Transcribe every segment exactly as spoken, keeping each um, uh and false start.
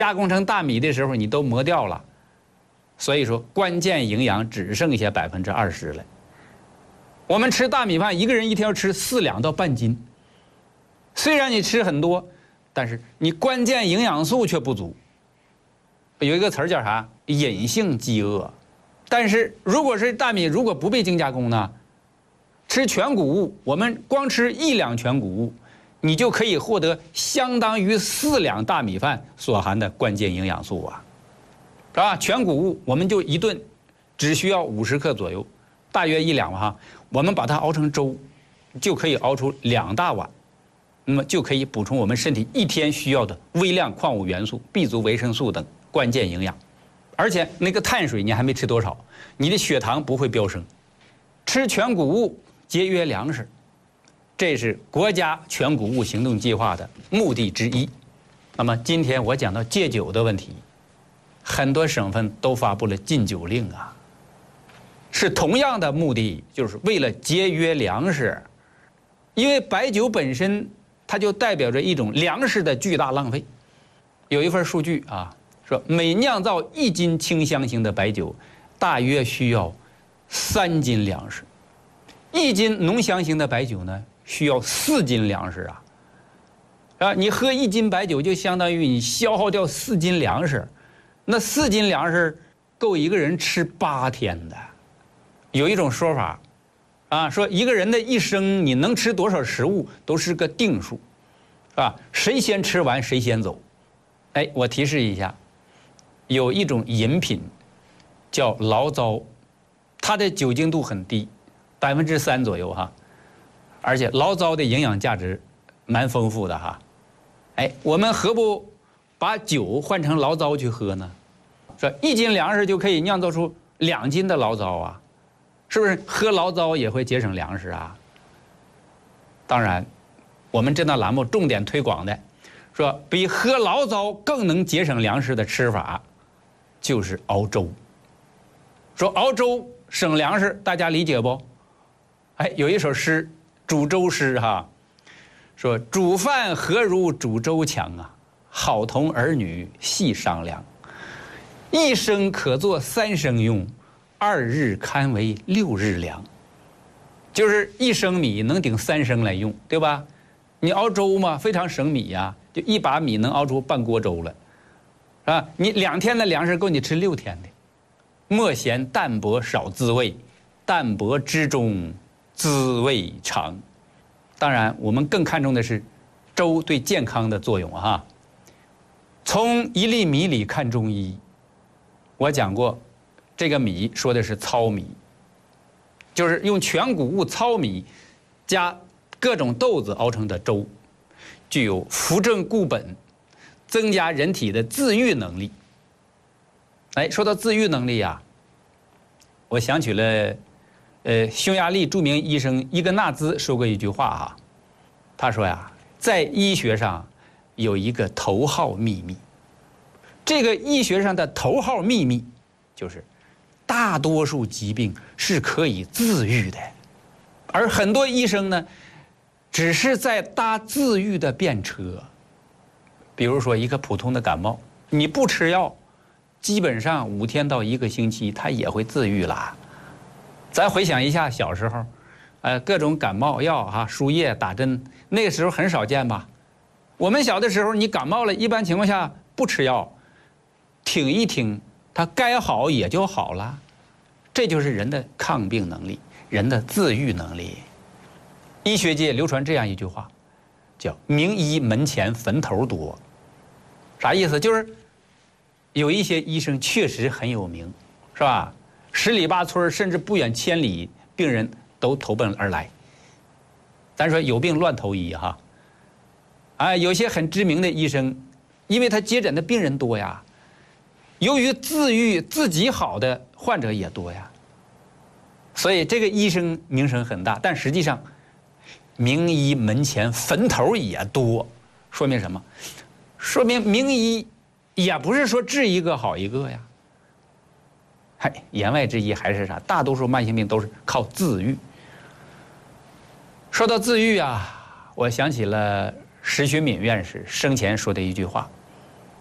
加工成大米的时候你都磨掉了，所以说关键营养只剩下百分之二十了。我们吃大米饭，一个人一天要吃四两到半斤，虽然你吃很多，但是你关键营养素却不足。有一个词儿叫啥？隐性饥饿。但是如果是大米，如果不被精加工呢，吃全谷物，我们光吃一两全谷物，你就可以获得相当于四两大米饭所含的关键营养素啊，是吧？全谷物我们就一顿只需要五十克左右，大约一两哈，我们把它熬成粥，就可以熬出两大碗，那么就可以补充我们身体一天需要的微量矿物元素、B 族维生素等关键营养。而且那个碳水你还没吃多少，你的血糖不会飙升。吃全谷物，节约粮食，这是国家全谷物行动计划的目的之一。那么今天我讲到戒酒的问题，很多省份都发布了禁酒令啊，是同样的目的，就是为了节约粮食。因为白酒本身它就代表着一种粮食的巨大浪费。有一份数据啊，说每酿造一斤清香型的白酒，大约需要三斤粮食。一斤浓香型的白酒呢，需要四斤粮食啊，啊，你喝一斤白酒就相当于你消耗掉四斤粮食，那四斤粮食够一个人吃八天的。有一种说法，啊，说一个人的一生你能吃多少食物都是个定数，啊，谁先吃完谁先走。哎，我提示一下，有一种饮品叫醪糟，它的酒精度很低。百分之三左右哈，而且醪糟的营养价值蛮丰富的哈。哎，我们何不把酒换成醪糟去喝呢？说一斤粮食就可以酿造出两斤的醪糟啊，是不是？喝醪糟也会节省粮食啊。当然，我们这档栏目重点推广的，说比喝醪糟更能节省粮食的吃法，就是熬粥。说熬粥省粮食，大家理解不？哎，有一首诗，煮粥诗哈，说煮饭何如煮粥强啊，好同儿女细商量，一升可做三升用，二日堪为六日粮。就是一升米能顶三升来用，对吧？你熬粥嘛，非常省米呀、啊，就一把米能熬出半锅粥了，啊，你两天的粮食够你吃六天的。莫嫌淡泊少滋味，淡泊之中滋味长。当然，我们更看重的是粥对健康的作用哈。从一粒米里看中医，我讲过，这个米说的是糙米，就是用全谷物糙米加各种豆子熬成的粥，具有扶正固本、增加人体的自愈能力。哎，说到自愈能力啊，我想起了，呃，匈牙利著名医生伊格纳兹说过一句话哈，他说呀，在医学上有一个头号秘密，这个医学上的头号秘密就是，大多数疾病是可以自愈的，而很多医生呢，只是在搭自愈的便车。比如说一个普通的感冒，你不吃药，基本上五天到一个星期，它也会自愈啦。咱回想一下小时候，呃，各种感冒药哈、啊，输液打针，那个时候很少见吧？我们小的时候，你感冒了，一般情况下不吃药，挺一挺，它该好也就好了。这就是人的抗病能力，人的自愈能力。医学界流传这样一句话，叫“名医门前坟头多”，啥意思？就是有一些医生确实很有名，是吧？十里八村甚至不远千里，病人都投奔而来。咱说有病乱投医哈，啊，有些很知名的医生，因为他接诊的病人多呀，由于自愈自己好的患者也多呀，所以这个医生名声很大。但实际上，名医门前坟头也多，说明什么？说明名医也不是说治一个好一个呀。嗨，言外之意还是啥？大多数慢性病都是靠自愈。说到自愈啊，我想起了石学敏院士生前说的一句话：“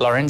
老人